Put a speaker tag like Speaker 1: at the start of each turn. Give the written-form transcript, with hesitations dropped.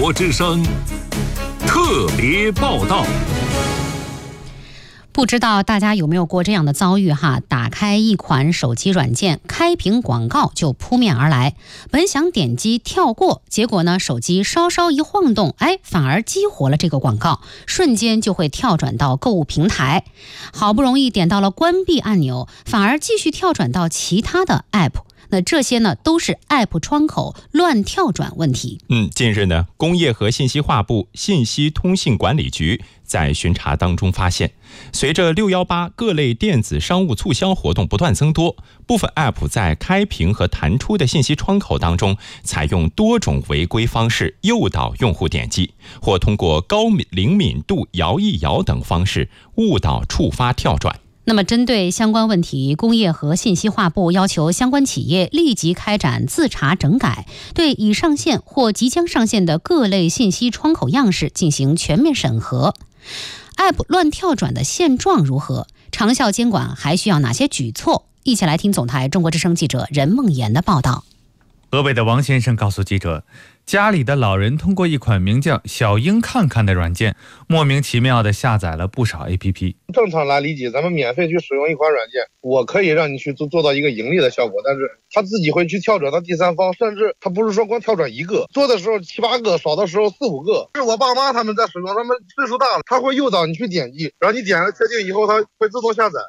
Speaker 1: 国之声特别报道。
Speaker 2: 不知道大家有没有过这样的遭遇哈？打开一款手机软件，开屏广告就扑面而来，本想点击跳过，结果呢，手机稍稍一晃动，反而激活了这个广告，瞬间就会跳转到购物平台。好不容易点到了关闭按钮，反而继续跳转到其他的 App。那这些呢，都是 App 窗口乱跳转问题。
Speaker 3: 近日呢，工业和信息化部信息通信管理局在巡查当中发现，随着618各类电子商务促销活动不断增多，部分 App 在开屏和弹出的信息窗口当中，采用多种违规方式诱导用户点击，或通过高灵敏度摇一摇等方式误导触发跳转。
Speaker 2: 那么针对相关问题，工业和信息化部要求相关企业立即开展自查整改，对已上线或即将上线的各类信息窗口样式进行全面审核。App 乱跳转的现状如何？长效监管还需要哪些举措？一起来听总台中国之声记者任梦妍的报道。
Speaker 4: 河北的王先生告诉记者，家里的老人通过一款名叫小鹰看看的软件，莫名其妙地下载了不少 APP。
Speaker 5: 正常来理解，咱们免费去使用一款软件，我可以让你去做到一个盈利的效果，但是他自己会去跳转到第三方，甚至他不是说光跳转一个，做的时候7、8个，少的时候4、5个。是我爸妈他们在使用，他们岁数大了，他会诱导你去点击，然后你点了确定以后，他会自动下载。